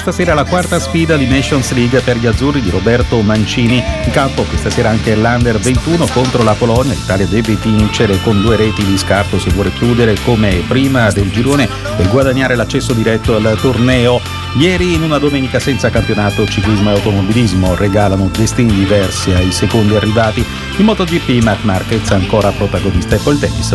questa sera la quarta sfida di Nations League per gli azzurri di Roberto Mancini. In campo questa sera anche l'Under 21 contro la Polonia. L'Italia deve vincere con 2 reti di scarto se vuole chiudere come prima del girone e guadagnare l'accesso diretto al torneo. Ieri, in una domenica senza campionato, ciclismo e automobilismo regalano destini diversi ai secondi arrivati. In MotoGP Marc Marquez ancora protagonista, e poi il tennis.